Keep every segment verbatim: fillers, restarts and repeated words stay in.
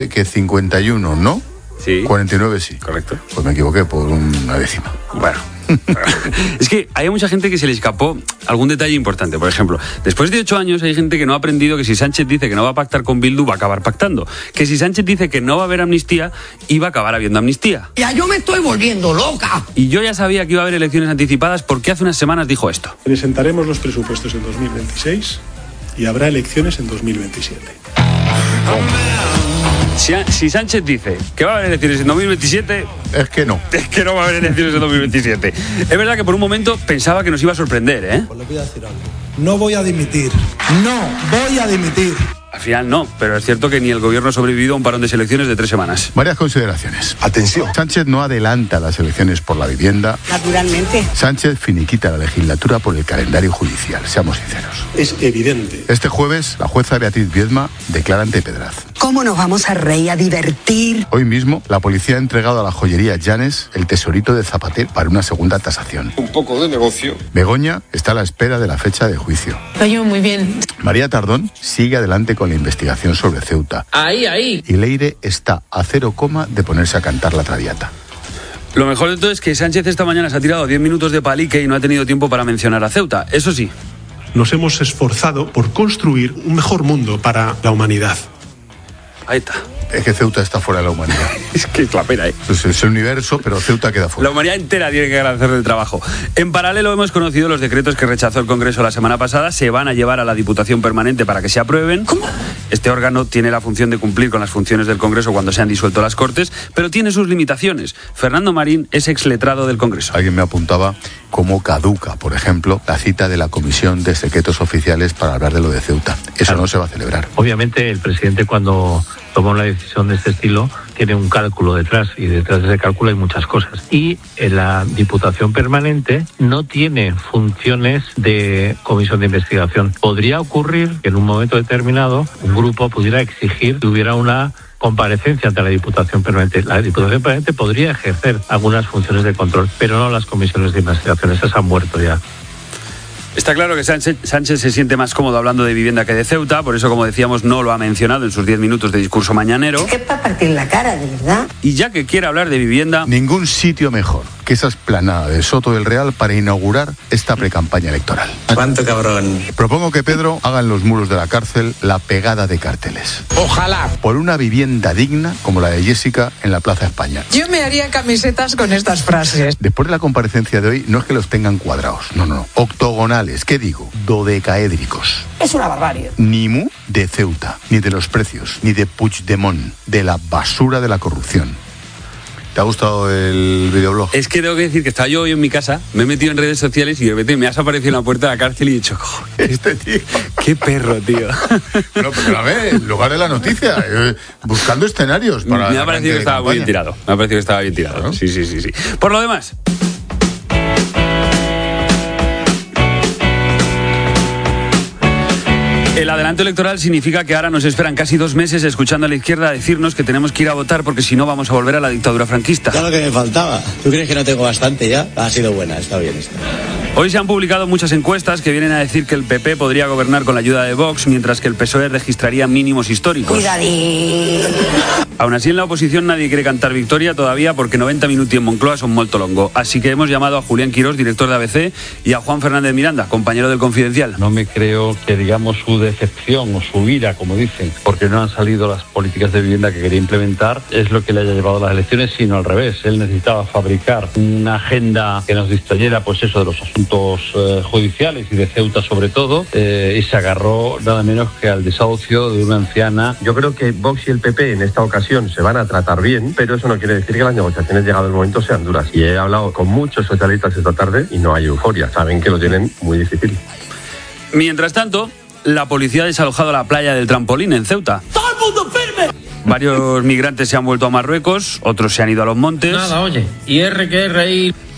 que cincuenta y uno no, sí. cuarenta y nueve sí. Correcto. Pues me equivoqué por una décima. Bueno. Es que hay mucha gente que se le escapó algún detalle importante. Por ejemplo, después de ocho años hay gente que no ha aprendido que si Sánchez dice que no va a pactar con Bildu, va a acabar pactando. Que si Sánchez dice que no va a haber amnistía, iba a acabar habiendo amnistía. Ya yo me estoy volviendo loca. Y yo ya sabía que iba a haber elecciones anticipadas porque hace unas semanas dijo esto. Presentaremos los presupuestos en dos mil veintiséis y habrá elecciones en dos mil veintisiete. Si, si Sánchez dice que va a haber elecciones en dos mil veintisiete... Es que no. Es que no va a haber elecciones en dos mil veintisiete. Es verdad que por un momento pensaba que nos iba a sorprender, ¿eh? Pues le voy a decir algo. No voy a dimitir. No voy a dimitir. Al final no, pero es cierto que ni el gobierno ha sobrevivido a un parón de selecciones de tres semanas. Varias consideraciones. Atención. Sánchez no adelanta las elecciones por la vivienda. Naturalmente. Sánchez finiquita la legislatura por el calendario judicial, seamos sinceros. Es evidente. Este jueves, la jueza Beatriz Viedma declara ante Pedraz. ¿Cómo nos vamos a reír, a divertir? Hoy mismo, la policía ha entregado a la joyería Llanes el tesorito de Zapatero para una segunda tasación. Un poco de negocio. Begoña está a la espera de la fecha de juicio. Oye, muy bien. María Tardón sigue adelante con la investigación sobre Ceuta. Ahí, ahí. Y Leire está a cero coma de ponerse a cantar la Traviata. Lo mejor de todo es que Sánchez esta mañana se ha tirado diez minutos de palique y no ha tenido tiempo para mencionar a Ceuta. Eso sí. Nos hemos esforzado por construir un mejor mundo para la humanidad. Ahí está. Es que Ceuta está fuera de la humanidad. Es que es la pena, ¿eh? Pues es el universo, pero Ceuta queda fuera. La humanidad entera tiene que agradecerle el trabajo. En paralelo hemos conocido los decretos que rechazó el Congreso la semana pasada. Se van a llevar a la Diputación Permanente para que se aprueben. ¿Cómo? Este órgano tiene la función de cumplir con las funciones del Congreso cuando se han disuelto las Cortes, pero tiene sus limitaciones. Fernando Marín es exletrado del Congreso. Alguien me apuntaba cómo caduca, por ejemplo, la cita de la Comisión de Secretos Oficiales para hablar de lo de Ceuta. Eso claro. No se va a celebrar. Obviamente el presidente cuando toma una decisión de este estilo tiene un cálculo detrás y detrás de ese cálculo hay muchas cosas. Y en la Diputación Permanente no tiene funciones de comisión de investigación. Podría ocurrir que en un momento determinado un grupo pudiera exigir que hubiera una comparecencia ante la Diputación Permanente. La Diputación Permanente podría ejercer algunas funciones de control, pero no las comisiones de investigación. Esas han muerto ya. Está claro que Sánchez, Sánchez se siente más cómodo hablando de vivienda que de Ceuta, por eso, como decíamos, no lo ha mencionado en sus diez minutos de discurso mañanero. Es que es para partir la cara, de verdad. Y ya que quiere hablar de vivienda... Ningún sitio mejor que esa esplanada de Soto del Real para inaugurar esta precampaña electoral. ¿Cuánto cabrón? Propongo que Pedro haga en los muros de la cárcel la pegada de carteles. Ojalá. Por una vivienda digna como la de Jessica en la Plaza España. Yo me haría camisetas con estas frases. Después de la comparecencia de hoy, no es que los tengan cuadrados, no, no, no. Octogonales, ¿qué digo? Dodecaédricos. Es una barbarie. Ni mu de Ceuta, ni de los precios, ni de Puigdemont, de la basura de la corrupción. ¿Te ha gustado el videoblog? Es que tengo que decir que estaba yo hoy en mi casa, me he metido en redes sociales y de repente me has aparecido en la puerta de la cárcel y he dicho, este tío, qué perro, tío. No, pero a ver, en lugar de la noticia, eh, buscando escenarios para... Me ha parecido que estaba muy bien tirado, me ha parecido que estaba bien tirado, ¿no? Sí, sí, sí, sí. Por lo demás... El adelanto electoral significa que ahora nos esperan casi dos meses escuchando a la izquierda decirnos que tenemos que ir a votar porque si no vamos a volver a la dictadura franquista. Ya lo que me faltaba. ¿Tú crees que no tengo bastante ya? Ha sido buena, está bien esto. Hoy se han publicado muchas encuestas que vienen a decir que el P P podría gobernar con la ayuda de Vox, mientras que el P S O E registraría mínimos históricos. Cuidadín. Aún así, en la oposición nadie quiere cantar victoria todavía porque noventa minutos en Moncloa son molto longo. Así que hemos llamado a Julián Quirós, director de A B C, y a Juan Fernández Miranda, compañero del Confidencial. No me creo que, digamos, su decepción o su ira, como dicen, porque no han salido las políticas de vivienda que quería implementar, es lo que le haya llevado a las elecciones, sino al revés. Él necesitaba fabricar una agenda que nos distrayera, pues eso, de los asuntos eh, judiciales y de Ceuta sobre todo, eh, y se agarró nada menos que al desahucio de una anciana. Yo creo que Vox y el P P en esta ocasión se van a tratar bien, pero eso no quiere decir que las negociaciones llegado el momento sean duras. Y he hablado con muchos socialistas esta tarde y no hay euforia. Saben que lo tienen muy difícil. Mientras tanto, la policía ha desalojado la playa del Trampolín en Ceuta. ¡Todo el mundo firme! Varios migrantes se han vuelto a Marruecos, otros se han ido a los montes. Nada, oye, y R que R I...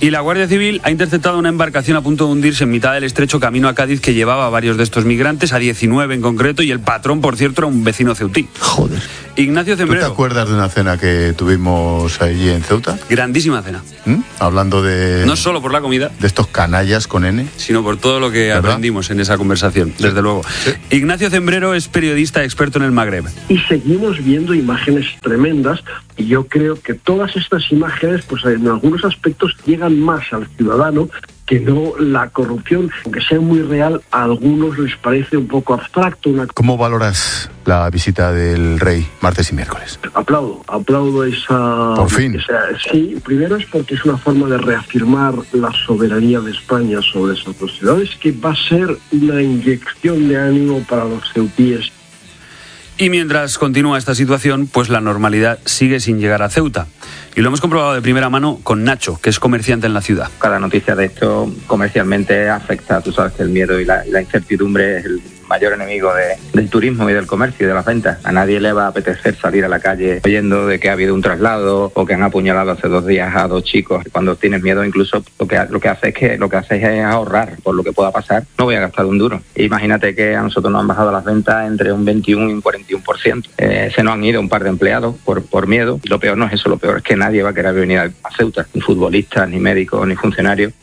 Y la Guardia Civil ha interceptado una embarcación a punto de hundirse en mitad del estrecho camino a Cádiz que llevaba a varios de estos migrantes, a diecinueve en concreto, y el patrón, por cierto, era un vecino ceutí. Joder. Ignacio Zembrero. ¿Tú te acuerdas de una cena que tuvimos allí en Ceuta? Grandísima cena. ¿Mm? Hablando de... No solo por la comida. De estos canallas con N. Sino por todo lo que ¿verdad? Aprendimos en esa conversación, Sí. desde luego. Sí. Ignacio Zembrero es periodista experto en el Magreb. Y seguimos viendo imágenes tremendas, y yo creo que todas estas imágenes, pues en algunos aspectos llegan más al ciudadano que no la corrupción, aunque sea muy real, a algunos les parece un poco abstracto. Una... ¿Cómo valoras la visita del rey martes y miércoles? Aplaudo, aplaudo esa... Por fin. Esa, sí, primero es porque es una forma de reafirmar la soberanía de España sobre esas dos ciudades, que va a ser una inyección de ánimo para los ceutíes. Y mientras continúa esta situación, pues la normalidad sigue sin llegar a Ceuta. Y lo hemos comprobado de primera mano con Nacho, que es comerciante en la ciudad. Cada noticia de esto comercialmente afecta. Tú sabes que el miedo y la, y la incertidumbre es el mayor enemigo de, del turismo y del comercio y de las ventas. A nadie le va a apetecer salir a la calle oyendo de que ha habido un traslado o que han apuñalado hace dos días a dos chicos. Cuando tienes miedo, incluso lo que lo que hace es que lo que haces es ahorrar por lo que pueda pasar. No voy a gastar un duro. Imagínate que a nosotros nos han bajado las ventas entre un veintiuno y un cuarenta y uno por ciento. Eh, se nos han ido un par de empleados por, por miedo. Y lo peor no es eso, lo peor es que nadie va a querer venir a Ceuta, ni futbolistas, ni médicos, ni funcionarios.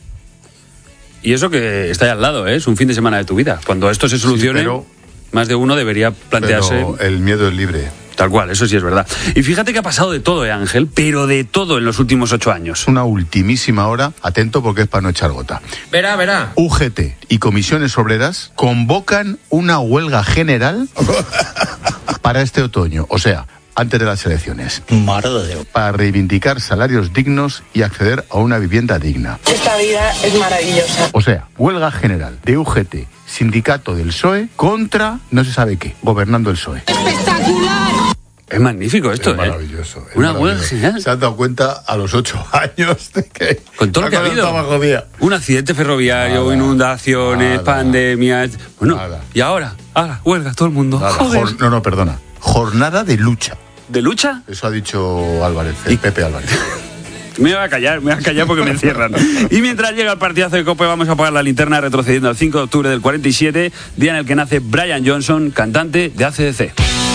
Y eso que está ahí al lado, ¿eh? Es un fin de semana de tu vida. Cuando esto se solucione, sí, pero, más de uno debería plantearse... Pero el miedo es libre. Tal cual, eso sí es verdad. Y fíjate que ha pasado de todo, ¿eh, Ángel? Pero de todo en los últimos ocho años. Una ultimísima hora, atento porque es para no echar gota. Verá, verá. U G T y comisiones obreras convocan una huelga general para este otoño. O sea, antes de las elecciones. Madre de Dios. Para reivindicar salarios dignos y acceder a una vivienda digna. Esta vida es maravillosa. O sea, huelga general de U G T, sindicato del P S O E, contra no se sabe qué, gobernando el P S O E. ¡Espectacular! Es magnífico esto, es ¿eh? Maravilloso. Es una maravilloso. huelga general. Se han dado cuenta a los ocho años de que... Con todo lo que ha habido. Un accidente ferroviario, nada, inundaciones, nada, pandemias... Bueno, nada. Y ahora, ahora, huelga, todo el mundo. Jor- no, no, perdona. Jornada de lucha. ¿De lucha? Eso ha dicho Álvarez, el Pepe Álvarez. Me voy a callar, me voy a callar porque me cierran. Y mientras llega el partidazo de COPE, vamos a apagar la linterna retrocediendo al cinco de octubre del cuarenta y siete, día en el que nace Brian Johnson, cantante de A C D C.